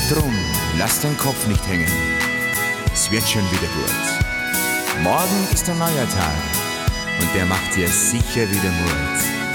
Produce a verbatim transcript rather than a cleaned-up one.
Drum, lass den Kopf nicht hängen. Es wird schon wieder gut. Morgen ist ein neuer Tag und der macht dir sicher wieder Mut.